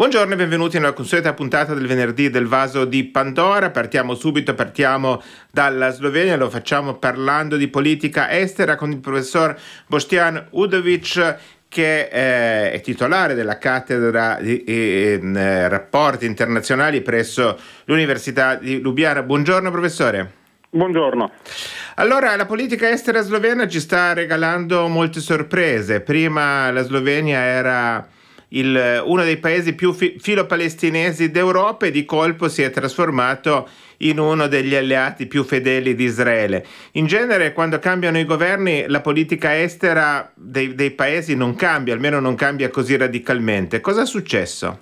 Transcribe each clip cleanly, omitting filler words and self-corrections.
Buongiorno e benvenuti nella consueta puntata del venerdì del Vaso di Pandora. Partiamo dalla Slovenia, lo facciamo parlando di politica estera con il professor Boštjan Udovič, che è titolare della cattedra di rapporti internazionali presso l'Università di Lubiana. Buongiorno professore. Buongiorno. Allora, la politica estera slovena ci sta regalando molte sorprese. Prima la Slovenia era uno dei paesi più filo-palestinesi d'Europa e di colpo si è trasformato in uno degli alleati più fedeli di Israele. In genere, quando cambiano i governi, la politica estera dei paesi non cambia, almeno non cambia così radicalmente. Cosa è successo?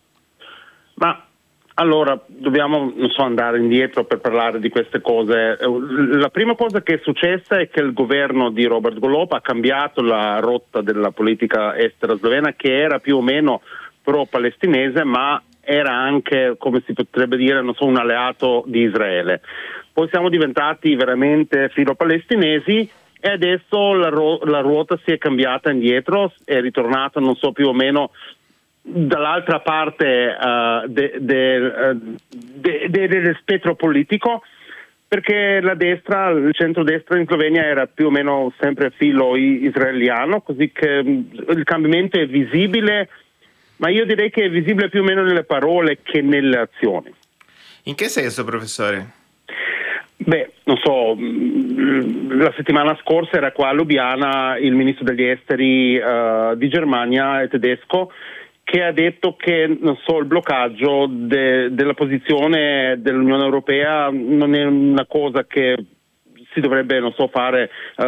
Allora, dobbiamo, andare indietro per parlare di queste cose. La prima cosa che è successa è che il governo di Robert Golob ha cambiato la rotta della politica estera slovena, che era più o meno pro-palestinese, ma era anche, come si potrebbe dire, un alleato di Israele. Poi siamo diventati veramente filo-palestinesi e adesso la ruota si è cambiata indietro, è ritornata, più o meno dall'altra parte del spettro politico, perché la destra, il centrodestra in Slovenia era più o meno sempre filo israeliano, così che il cambiamento è visibile, ma io direi che è visibile più o meno nelle parole che nelle azioni. In che senso, professore? La settimana scorsa era qua a Lubiana il ministro degli esteri di Germania, tedesco, che ha detto che il bloccaggio della posizione dell'Unione Europea non è una cosa che si dovrebbe fare,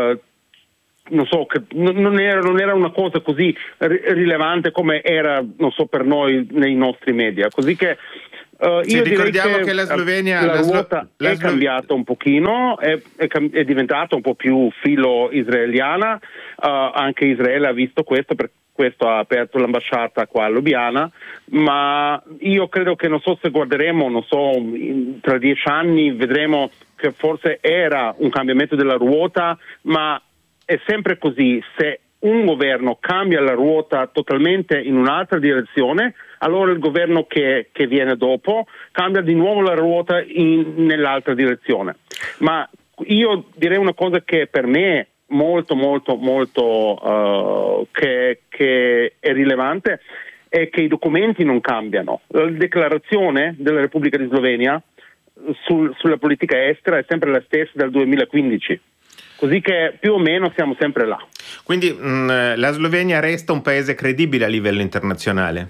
che non era una cosa così rilevante come era per noi nei nostri media, così che io ricordiamo direi che la Slovenia la ruota è cambiata un pochino, è diventata un po' più filo israeliana, anche Israele ha visto questo, per questo ha aperto l'ambasciata qua a Lubiana, ma io credo che se guarderemo, tra 10 anni vedremo che forse era un cambiamento della ruota, ma è sempre così: se un governo cambia la ruota totalmente in un'altra direzione, allora il governo che viene dopo cambia di nuovo la ruota nell'altra direzione. Ma io direi una cosa che per me molto che è rilevante è che i documenti non cambiano. La dichiarazione della Repubblica di Slovenia sulla politica estera è sempre la stessa del 2015, così che più o meno siamo sempre là. Quindi la Slovenia resta un paese credibile a livello internazionale?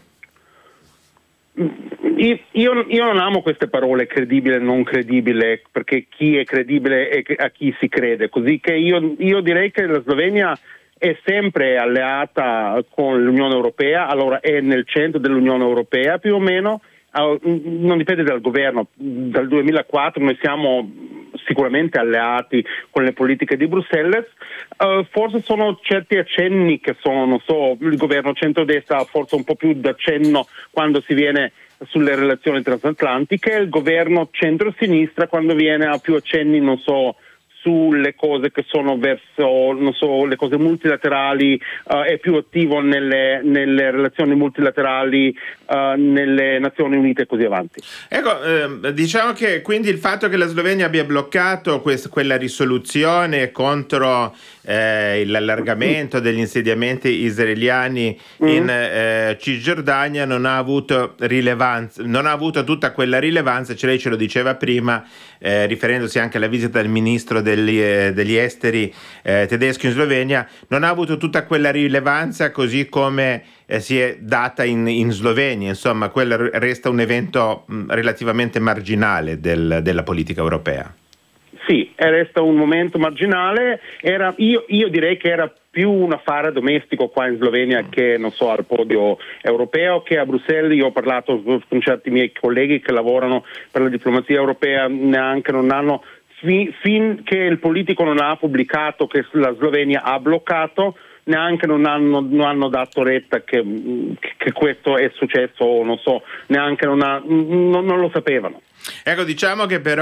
Io non amo queste parole, credibile e non credibile, perché chi è credibile è a chi si crede, così che io direi che la Slovenia è sempre alleata con l'Unione Europea, allora è nel centro dell'Unione Europea più o meno, non dipende dal governo. Dal 2004 noi siamo sicuramente alleati con le politiche di Bruxelles, forse sono certi accenni che il governo centrodestra forse un po' più d'accenno quando si viene sulle relazioni transatlantiche, il governo centro-sinistra quando viene a più accenni sulle cose che sono verso le cose multilaterali, è più attivo nelle relazioni multilaterali, nelle Nazioni Unite e così avanti. Ecco, diciamo che quindi il fatto che la Slovenia abbia bloccato quella risoluzione contro l'allargamento degli insediamenti israeliani in Cisgiordania non ha avuto rilevanza, non ha avuto tutta quella rilevanza, lei ce lo diceva prima, riferendosi anche alla visita del ministro degli esteri tedesco in Slovenia, non ha avuto tutta quella rilevanza così come si è data in Slovenia. Insomma, quello resta un evento relativamente marginale della politica europea. Sì, resta un momento marginale. Io direi che era più un affare domestico qua in Slovenia che al podio europeo, che a Bruxelles. Io ho parlato con certi miei colleghi che lavorano per la diplomazia europea, neanche non hanno, finché il politico non ha pubblicato che la Slovenia ha bloccato, neanche non hanno dato retta che questo è successo, neanche non lo sapevano. Ecco, diciamo che però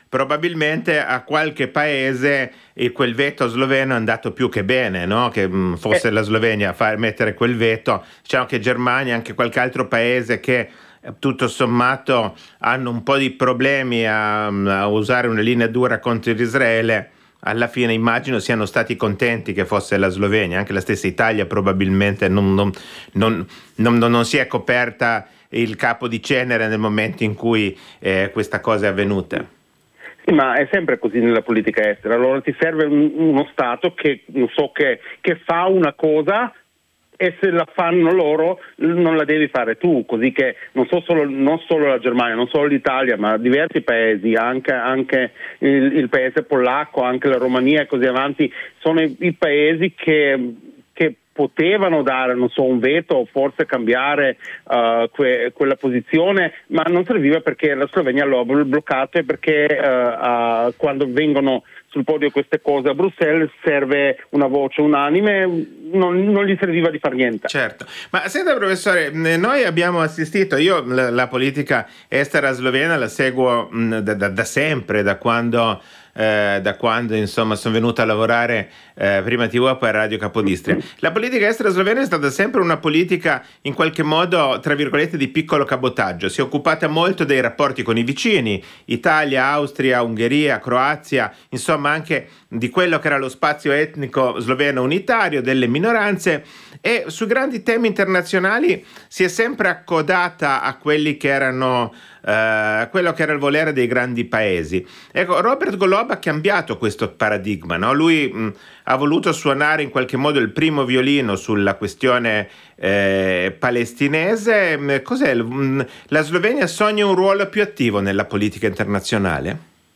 probabilmente a qualche paese quel veto sloveno è andato più che bene, no? Che fosse la Slovenia a mettere quel veto. Diciamo che Germania, anche qualche altro paese che tutto sommato hanno un po' di problemi a usare una linea dura contro Israele, alla fine immagino siano stati contenti che fosse la Slovenia. Anche la stessa Italia probabilmente non si è coperta il capo di cenere nel momento in cui questa cosa è avvenuta. Sì, ma è sempre così nella politica estera. Allora ti serve uno Stato che fa una cosa, e se la fanno loro non la devi fare tu, così che non solo la Germania, non solo l'Italia, ma diversi paesi, anche il paese polacco, anche la Romania e così avanti, sono i paesi che potevano dare, un veto o forse cambiare quella posizione, ma non serviva perché la Slovenia lo ha bloccato e perché quando vengono sul podio queste cose a Bruxelles serve una voce unanime, non gli serviva di far niente. Certo, ma senta professore, noi abbiamo assistito, io la politica estera slovena la seguo da sempre, da quando insomma sono venuto a lavorare prima a TV e poi a Radio Capodistria. La politica estera slovena è stata sempre una politica in qualche modo, tra virgolette, di piccolo cabotaggio. Si è occupata molto dei rapporti con i vicini, Italia, Austria, Ungheria, Croazia, insomma anche di quello che era lo spazio etnico sloveno unitario, delle minoranze, e sui grandi temi internazionali si è sempre accodata a quelli che erano quello che era il volere dei grandi paesi. Ecco, Robert Golob ha cambiato questo paradigma, no? Lui ha voluto suonare in qualche modo il primo violino sulla questione palestinese. Cos'è? La Slovenia sogna un ruolo più attivo nella politica internazionale?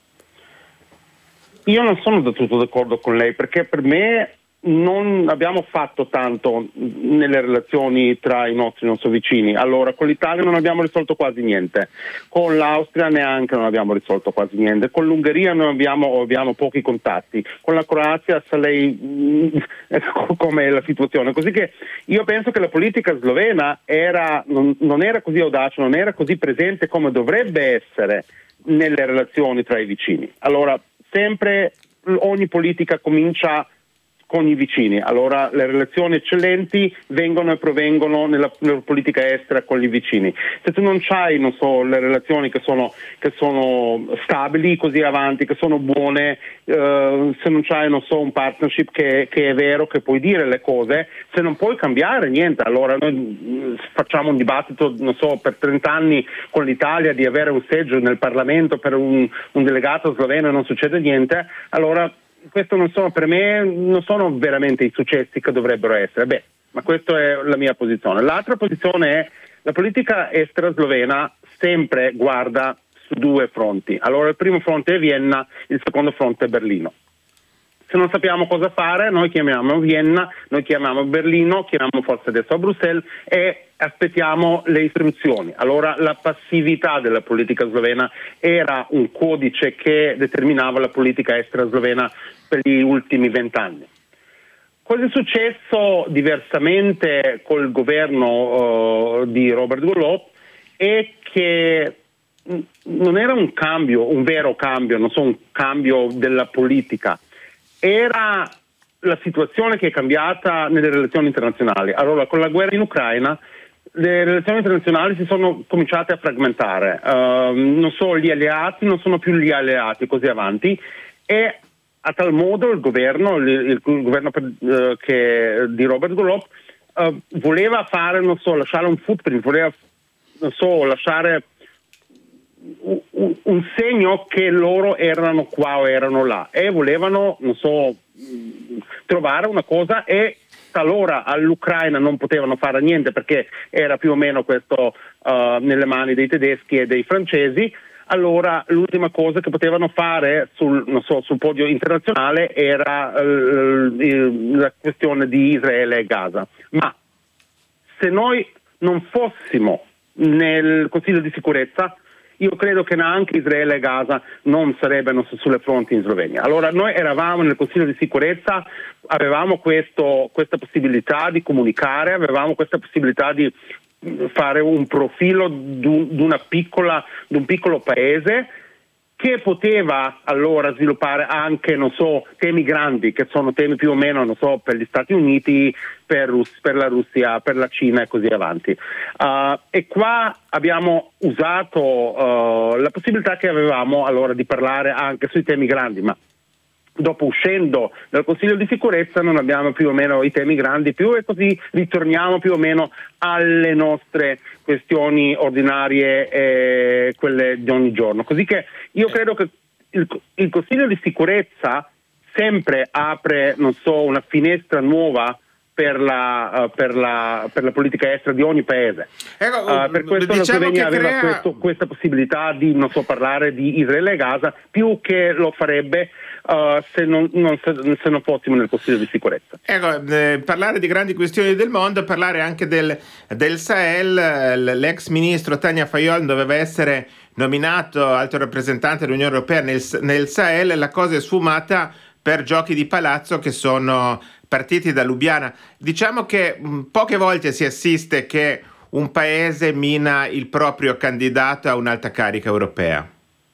Io non sono del tutto d'accordo con lei, perché per me non abbiamo fatto tanto nelle relazioni tra i nostri vicini. Allora, con l'Italia non abbiamo risolto quasi niente, con l'Austria neanche non abbiamo risolto quasi niente, con l'Ungheria non abbiamo pochi contatti, con la Croazia sa lei com'è la situazione. Così che io penso che la politica slovena non era così audace, non era così presente come dovrebbe essere nelle relazioni tra i vicini. Allora, sempre ogni politica comincia con i vicini, allora le relazioni eccellenti vengono e provengono nella politica estera con i vicini. Se tu non c'hai, le relazioni che sono stabili così avanti, che sono buone, se non c'hai, un partnership che è vero, che puoi dire le cose, se non puoi cambiare niente. Allora noi facciamo un dibattito, per 30 anni con l'Italia di avere un seggio nel Parlamento per un delegato sloveno e non succede niente. Allora questo per me non sono veramente i successi che dovrebbero essere. Ma questa è la mia posizione. L'altra posizione è la politica estera slovena sempre guarda su due fronti. Allora il primo fronte è Vienna, il secondo fronte è Berlino. Se non sappiamo cosa fare, noi chiamiamo Vienna, noi chiamiamo Berlino, chiamiamo forse adesso a Bruxelles e aspettiamo le istruzioni. Allora la passività della politica slovena era un codice che determinava la politica estera slovena per gli ultimi 20 anni. Cosa è successo diversamente col governo di Robert Golob è che non era un vero cambio, un cambio della politica. Era la situazione che è cambiata nelle relazioni internazionali. Allora, con la guerra in Ucraina, le relazioni internazionali si sono cominciate a fragmentare. Gli alleati non sono più gli alleati, così avanti. E a tal modo il governo di Robert Golob voleva fare, lasciare un footprint, voleva, lasciare un segno che loro erano qua o erano là e volevano, trovare una cosa, e talora all'Ucraina non potevano fare niente perché era più o meno questo nelle mani dei tedeschi e dei francesi. Allora l'ultima cosa che potevano fare sul podio internazionale era la questione di Israele e Gaza. Ma se noi non fossimo nel Consiglio di sicurezza, io credo che neanche Israele e Gaza non sarebbero sulle fronti in Slovenia. Allora noi eravamo nel Consiglio di sicurezza, avevamo questa possibilità di comunicare, avevamo questa possibilità di fare un profilo di un piccolo paese che poteva allora sviluppare anche, non so, temi grandi, che sono temi più o meno, non so, per gli Stati Uniti, per la Russia, per la Cina e così avanti. E qua abbiamo usato la possibilità che avevamo allora di parlare anche sui temi grandi, ma dopo uscendo dal Consiglio di sicurezza non abbiamo più o meno i temi grandi più, e così ritorniamo più o meno alle nostre questioni ordinarie, quelle di ogni giorno. Così che io credo che il Consiglio di sicurezza sempre apre, non so, una finestra nuova per la politica estera di ogni paese. Per questo la Slovenia aveva questa possibilità di, non so, parlare di Israele e Gaza, più che lo farebbe se non fossimo nel Consiglio di sicurezza. Parlare di grandi questioni del mondo, parlare anche del Sahel. L'ex ministro Tanja Fajon doveva essere nominato alto rappresentante dell'Unione Europea nel Sahel. La cosa è sfumata per giochi di palazzo che sono partiti da Lubiana. Diciamo che poche volte si assiste che un paese mina il proprio candidato a un'alta carica europea.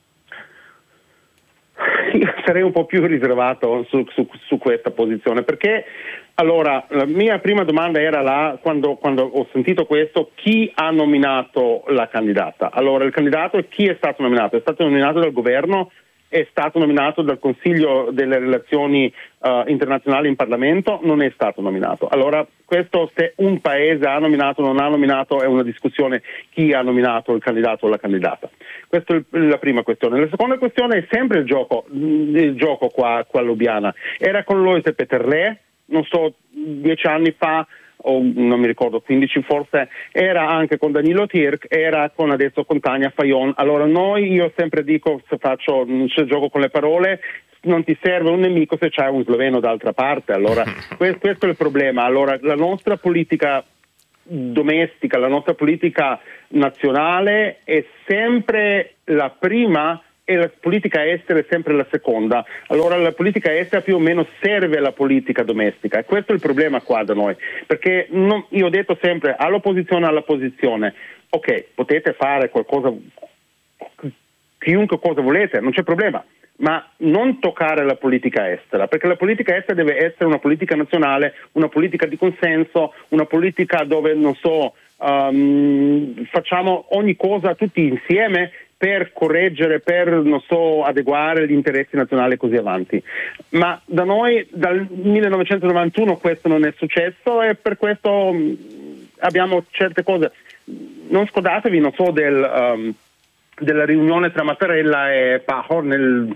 Io sarei un po' più riservato su questa posizione, perché allora la mia prima domanda era quando ho sentito questo: chi ha nominato la candidata? Allora il candidato è chi è stato nominato? È stato nominato dal governo, è stato nominato dal Consiglio delle relazioni internazionali in Parlamento, non è stato nominato. Allora questo, se un paese ha nominato o non ha nominato, è una discussione chi ha nominato il candidato o la candidata. Questa è la prima questione. La seconda questione è sempre il gioco qua a Lubiana. Era con Loïs Peterle, non so, 10 anni fa, o non mi ricordo, 15 forse, era anche con Danilo Tirk, era adesso con Tanja Fajon. Allora io sempre dico, se gioco con le parole, non ti serve un nemico se c'è un sloveno d'altra parte. Allora questo è il problema. Allora la nostra politica domestica, la nostra politica nazionale è sempre la prima e la politica estera è sempre la seconda. Allora la politica estera più o meno serve alla politica domestica, e questo è il problema qua da noi, perché io ho detto sempre all'opposizione, ok, potete fare qualcosa, chiunque cosa volete, non c'è problema, ma non toccare la politica estera, perché la politica estera deve essere una politica nazionale, una politica di consenso, una politica dove, non so, facciamo ogni cosa tutti insieme per correggere, per, non so, adeguare gli interessi nazionali e così avanti. Ma da noi dal 1991 questo non è successo, e per questo abbiamo certe cose. Non scordatevi, non so, della riunione tra Mattarella e Pahor nel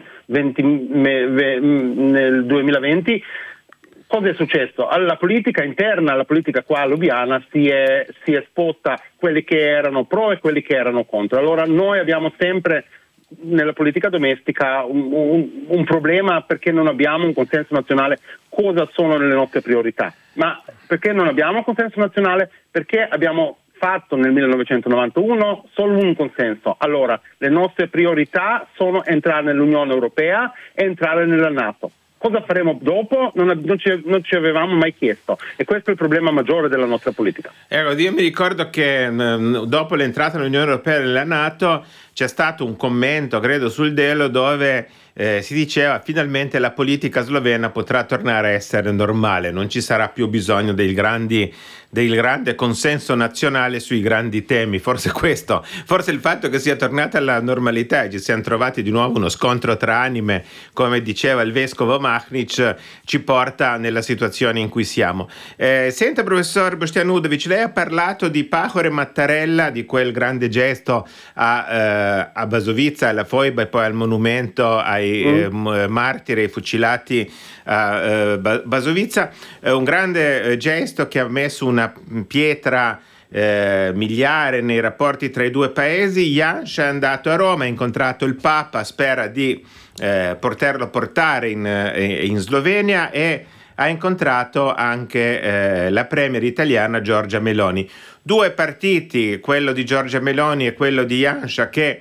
2020. Cosa è successo? Alla politica interna, la politica qua a Lubiana si è esposta quelli che erano pro e quelli che erano contro. Allora noi abbiamo sempre nella politica domestica un problema, perché non abbiamo un consenso nazionale cosa sono le nostre priorità. Ma perché non abbiamo un consenso nazionale? Perché abbiamo fatto nel 1991 solo un consenso. Allora le nostre priorità sono entrare nell'Unione Europea e entrare nella NATO. Cosa faremo dopo? Non ci avevamo mai chiesto, e questo è il problema maggiore della nostra politica. Io mi ricordo che dopo l'entrata nell'Unione Europea e nella NATO c'è stato un commento, credo, sul Delo, dove si diceva finalmente la politica slovena potrà tornare a essere normale, non ci sarà più bisogno del grande consenso nazionale sui grandi temi. Forse il fatto che sia tornata alla normalità e ci siamo trovati di nuovo uno scontro tra anime, come diceva il vescovo Mahnic, ci porta nella situazione in cui siamo. Senta, professor Boštjan Udovič, lei ha parlato di Pahor e Mattarella, di quel grande gesto a Bazovica, alla foiba e poi al monumento ai martiri, ai fucilati a Bazovica, un grande gesto che ha messo una pietra miliare nei rapporti tra i due paesi. Janš è andato a Roma, ha incontrato il Papa, spera di poterlo portare in Slovenia, e ha incontrato anche la premier italiana Giorgia Meloni. Due partiti, quello di Giorgia Meloni e quello di Janša, che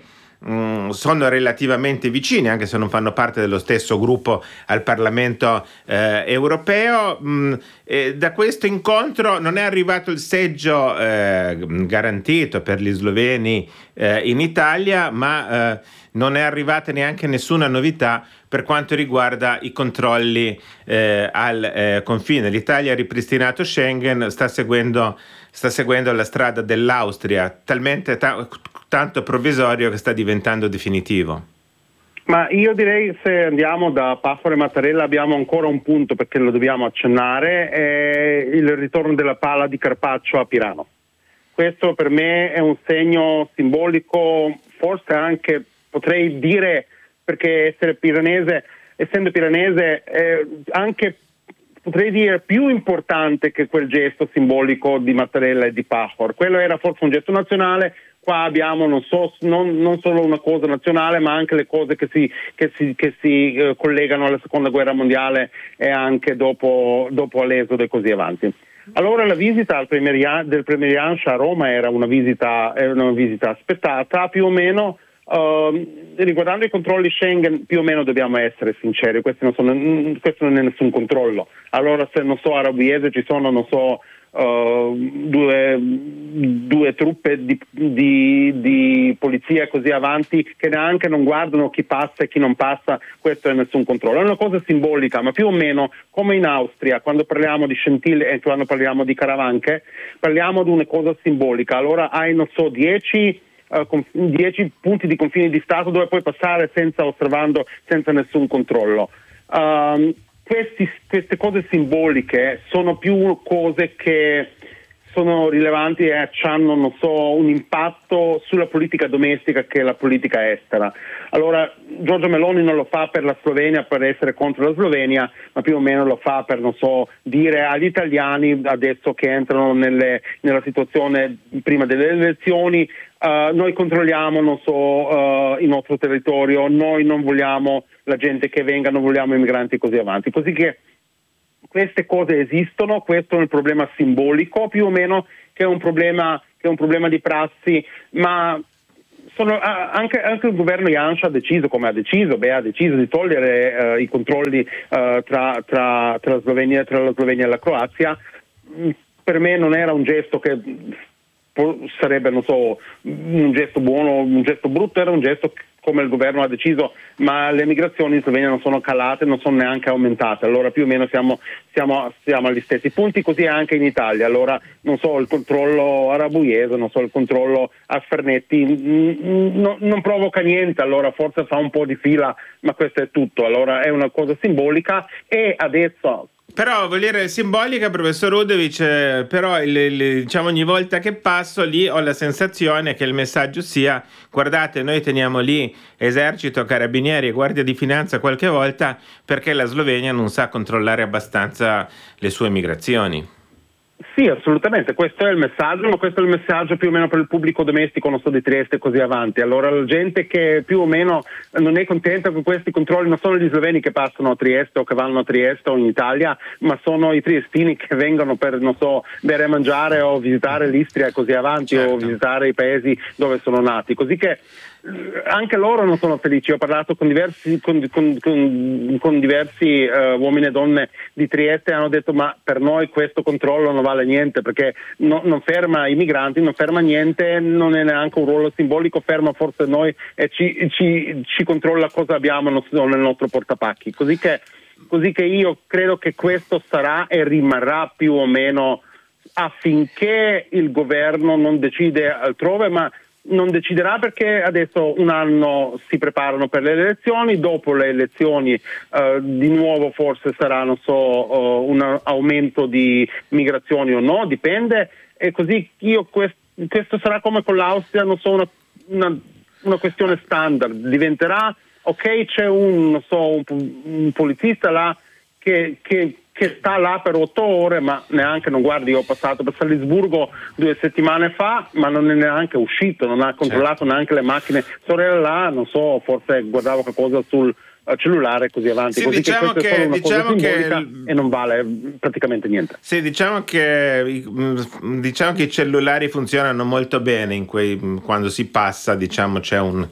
sono relativamente vicini, anche se non fanno parte dello stesso gruppo al Parlamento europeo. Da questo incontro non è arrivato il seggio garantito per gli sloveni in Italia, ma non è arrivata neanche nessuna novità per quanto riguarda i controlli al confine. L'Italia ha ripristinato Schengen, sta seguendo la strada dell'Austria, talmente tanto provvisorio che sta diventando definitivo. Ma io direi, se andiamo da Pahor e Mattarella, abbiamo ancora un punto, perché lo dobbiamo accennare, è il ritorno della pala di Carpaccio a Pirano. Questo per me è un segno simbolico, forse anche potrei dire, perché essendo piranese, anche potrei dire più importante che quel gesto simbolico di Mattarella e di Pahor. Quello era forse un gesto nazionale. Qua abbiamo non solo una cosa nazionale, ma anche le cose che si collegano alla seconda guerra mondiale e anche dopo l'esodo e così avanti. Allora la visita del premier Janša a Roma era una visita aspettata, più o meno. Riguardando i controlli Schengen, più o meno dobbiamo essere sinceri, questo non è nessun controllo. Allora, se a Rabuiese ci sono due truppe di polizia e così avanti che neanche non guardano chi passa e chi non passa, questo è nessun controllo. È una cosa simbolica, ma più o meno come in Austria, quando parliamo di Schentil e quando parliamo di Caravanche, parliamo di una cosa simbolica. Allora hai 10 punti di confine di Stato dove puoi passare senza nessun controllo. Queste cose simboliche sono più cose che sono rilevanti e hanno un impatto sulla politica domestica che la politica estera. Allora Giorgia Meloni non lo fa per la Slovenia, per essere contro la Slovenia, ma più o meno lo fa per dire agli italiani, adesso che entrano nella situazione prima delle elezioni, noi controlliamo il nostro territorio, noi non vogliamo la gente che venga, non vogliamo i migranti e così avanti. Così che queste cose esistono, questo è un problema simbolico più o meno, che è un problema di prassi, ma anche il governo Janša ha deciso di togliere i controlli tra la Slovenia e la Croazia. Per me non era un gesto che sarebbe un gesto buono, un gesto brutto, era un gesto come il governo ha deciso, ma le migrazioni in Slovenia non sono calate, non sono neanche aumentate, allora più o meno siamo agli stessi punti, così anche in Italia. Allora il controllo a Rabuiese, il controllo a Fernetti non provoca niente, allora forse fa un po' di fila, ma questo è tutto. Allora è una cosa simbolica e adesso. Però vuol dire simbolica, professor Udovic, però ogni volta che passo lì ho la sensazione che il messaggio sia: guardate, noi teniamo lì esercito, carabinieri e guardia di finanza qualche volta perché la Slovenia non sa controllare abbastanza le sue migrazioni. Sì, assolutamente, questo è il messaggio, ma questo è il messaggio più o meno per il pubblico domestico, di Trieste e così avanti. Allora la gente che più o meno non è contenta con questi controlli non sono gli sloveni che passano a Trieste o che vanno a Trieste o in Italia, ma sono i triestini che vengono per, bere e mangiare o visitare l'Istria e così avanti, certo, o visitare i paesi dove sono nati. Così che anche loro non sono felici. Ho parlato con diversi uomini e donne di Trieste e hanno detto: ma per noi questo controllo non vale niente, perché non ferma i migranti, non ferma niente, non è neanche un ruolo simbolico, ferma forse noi e ci controlla cosa abbiamo nel nostro portapacchi. Così che io credo che questo sarà e rimarrà più o meno affinché il governo non decide altrove, ma non deciderà, perché adesso un anno si preparano per le elezioni, dopo le elezioni di nuovo forse sarà un aumento di migrazioni o no, dipende, e così questo sarà come con l'Austria, una questione standard, diventerà ok, c'è un poliziista là che sta là per 8 ore, ma neanche, non guardi, io ho passato per Salisburgo 2 settimane fa, ma non è neanche uscito, non ha controllato neanche le macchine. Sorella là, forse guardavo qualcosa cellulare e così avanti. Sì, così diciamo che è diciamo una cosa che simbolica e non vale praticamente niente. Sì, diciamo che i cellulari funzionano molto bene quando si passa, diciamo, c'è un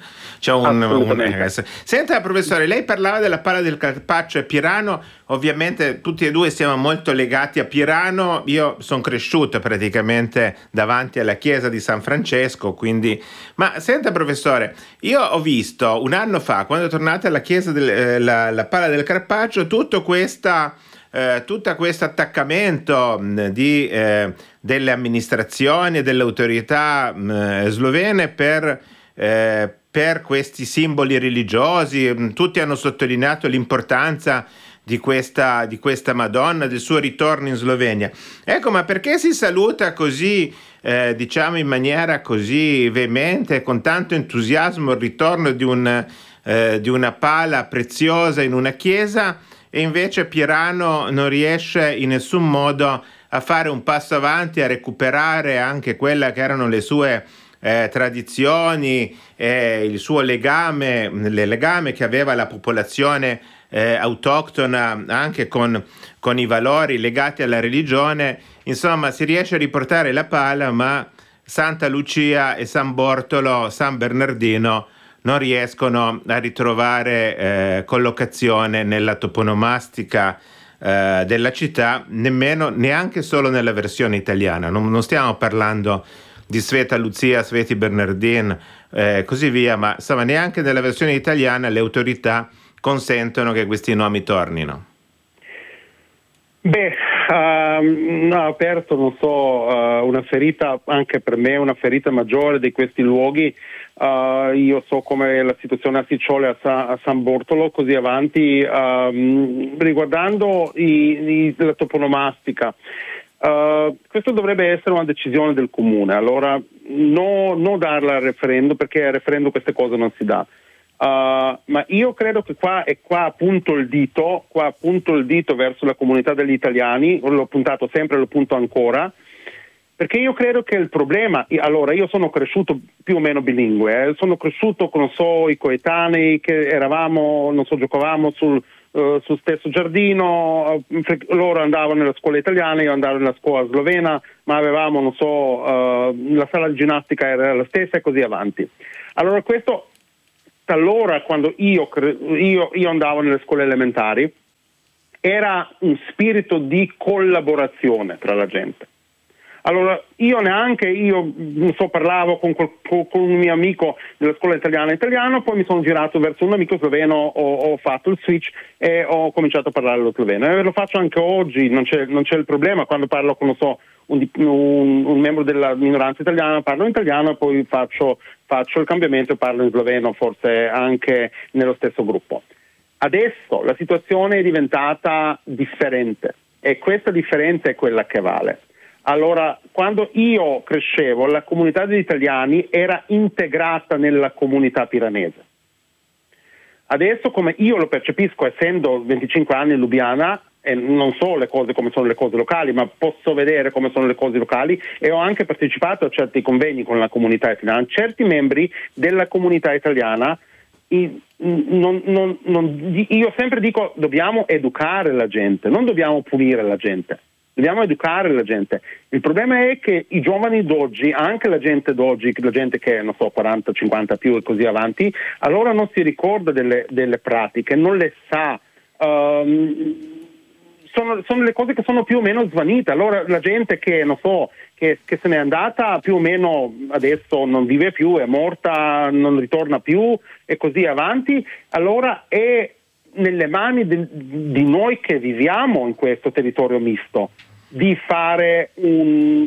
Senta, professore, lei parlava della Pala del Carpaccio e Pirano. Ovviamente tutti e due siamo molto legati a Pirano. Io sono cresciuto praticamente davanti alla chiesa di San Francesco, quindi... Ma senta, professore, io ho visto un anno fa, quando tornate alla chiesa la Pala del Carpaccio, tutto questo attaccamento delle amministrazioni e delle autorità slovene per questi simboli religiosi. Tutti hanno sottolineato l'importanza di questa Madonna, del suo ritorno in Slovenia. Ecco, ma perché si saluta così, diciamo in maniera così veemente, con tanto entusiasmo, il ritorno di una pala preziosa in una chiesa, e invece Pirano non riesce in nessun modo a fare un passo avanti, a recuperare anche quella che erano le sue tradizioni, il suo legame che aveva la popolazione autoctona anche con i valori legati alla religione. Insomma, si riesce a riportare la pala, ma Santa Lucia e San Bortolo, San Bernardino non riescono a ritrovare collocazione nella toponomastica della città, neanche solo nella versione italiana. Non stiamo parlando di Sveta Lucia, Sveti Bernardin, così via, ma insomma neanche nella versione italiana le autorità consentono che questi nomi tornino. Beh, ha aperto, non so, una ferita, anche per me una ferita maggiore di questi luoghi. Io so come la situazione a Sicciole, a San Bortolo, così avanti, riguardando la toponomastica. Questo dovrebbe essere una decisione del comune, allora non darla al referendum, perché al referendum queste cose non si dà. Ma io credo che qua appunto il dito verso la comunità degli italiani, l'ho puntato sempre, lo punto ancora, perché io credo che il problema, allora io sono cresciuto più o meno bilingue, sono cresciuto con, non so, i coetanei che eravamo, non so, giocavamo sul stesso giardino, loro andavano nella scuola italiana, io andavo nella scuola slovena, ma avevamo, non so, la sala di ginnastica era la stessa e così avanti. Allora questo, allora quando io andavo nelle scuole elementari, era un spirito di collaborazione tra la gente. Allora io non so, parlavo con un mio amico della scuola italiano, poi mi sono girato verso un amico sloveno, ho fatto il switch e ho cominciato a parlare lo sloveno, e lo faccio anche oggi, non c'è il problema. Quando parlo con, non so, un membro della minoranza italiana, parlo in italiano e poi faccio il cambiamento e parlo in sloveno, forse anche nello stesso gruppo. Adesso la situazione è diventata differente e questa differenza è quella che vale. Allora, quando io crescevo, la comunità degli italiani era integrata nella comunità piranese. Adesso, come io lo percepisco, essendo 25 anni in Lubiana, e non so le cose come sono le cose locali, ma posso vedere come sono le cose locali, e ho anche partecipato a certi convegni con la comunità italiana. Certi membri della comunità italiana, io sempre dico, dobbiamo educare la gente, non dobbiamo punire la gente. Dobbiamo educare la gente. Il problema è che i giovani d'oggi, anche la gente d'oggi, la gente che, non so, 40, 50 più e così avanti, allora non si ricorda delle pratiche, non le sa. Sono le cose che sono più o meno svanite. Allora la gente che, non so, che se n'è andata più o meno, adesso non vive più, è morta, non ritorna più e così avanti, allora è nelle mani di noi che viviamo in questo territorio misto di fare un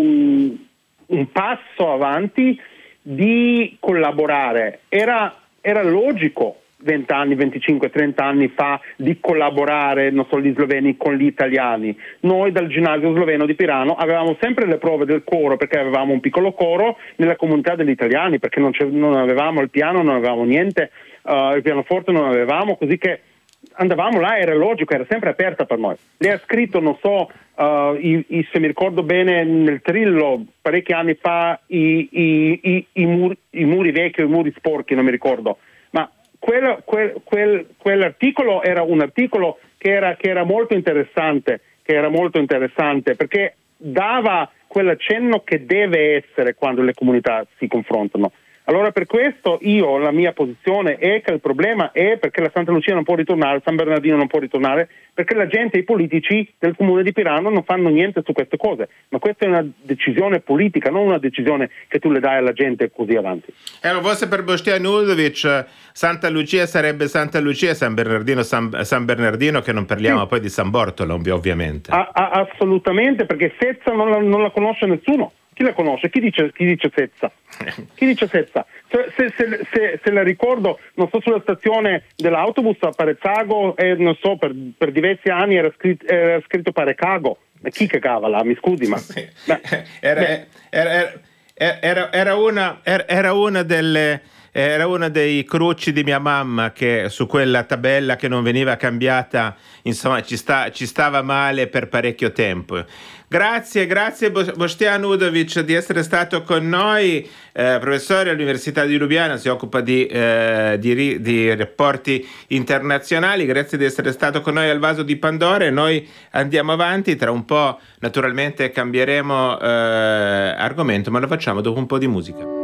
passo avanti, di collaborare. Era logico 20 anni, 25, 30 anni fa di collaborare, non so, gli sloveni con gli italiani. Noi dal ginnasio sloveno di Pirano avevamo sempre le prove del coro, perché avevamo un piccolo coro nella comunità degli italiani, perché non avevamo il piano, non avevamo niente, il pianoforte non avevamo, così che andavamo là, era logico, era sempre aperta per noi. Lei ha scritto, non so, se mi ricordo bene, nel Trillo parecchi anni fa i muri vecchi o i muri sporchi, non mi ricordo, ma quell'articolo era un articolo che era molto interessante, perché dava quell'accenno che deve essere quando le comunità si confrontano. Allora per questo la mia posizione è che il problema è perché la Santa Lucia non può ritornare, San Bernardino non può ritornare, perché la gente, i politici del comune di Pirano non fanno niente su queste cose, ma questa è una decisione politica, non una decisione che tu le dai alla gente così avanti. Forse per Boštjan Udovic Santa Lucia sarebbe Santa Lucia e San Bernardino San Bernardino, che non parliamo poi di San Bartolo ovviamente. Assolutamente, perché Sezza non la conosce nessuno. Chi la conosce? Chi dice Sezza? Chi dice Sezza? Se la ricordo, non so, sulla stazione dell'autobus a Parezzago, non so, per diversi anni era scritto Parecago. Chi cagava là? Mi scusi, ma... Sì. Era una dei cruci di mia mamma, che su quella tabella che non veniva cambiata, insomma, ci stava male per parecchio tempo. Grazie Boštjan Udovic di essere stato con noi, professore all'Università di Lubiana, si occupa di rapporti internazionali. Grazie di essere stato con noi al Vaso di Pandora, e noi andiamo avanti. Tra un po' naturalmente cambieremo argomento, ma lo facciamo dopo un po' di musica.